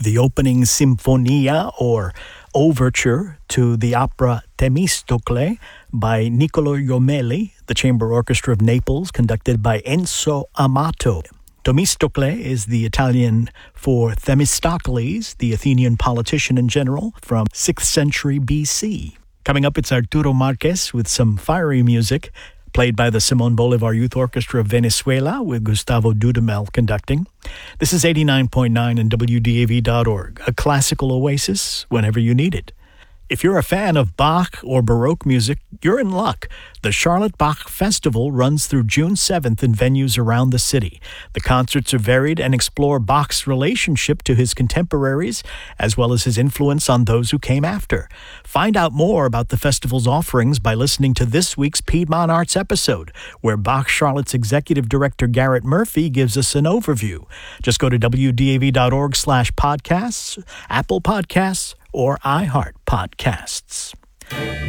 the opening Sinfonia or overture to the opera Temistocle by Niccolò Jommelli, the Chamber Orchestra of Naples, conducted by Enzo Amato. Temistocle is the Italian for Themistocles, the Athenian politician and general from 6th century BC. Coming up, it's Arturo Marquez with some fiery music, played by the Simón Bolívar Youth Orchestra of Venezuela with Gustavo Dudamel conducting. This is 89.9 and WDAV.org, a classical oasis whenever you need it. If you're a fan of Bach or Baroque music, you're in luck. The Charlotte Bach Festival runs through June 7th in venues around the city. The concerts are varied and explore Bach's relationship to his contemporaries, as well as his influence on those who came after. Find out more about the festival's offerings by listening to this week's Piedmont Arts episode, where Bach Charlotte's executive director Garrett Murphy gives us an overview. Just go to WDAV.org/podcasts, Apple Podcasts, or iHeart Podcasts.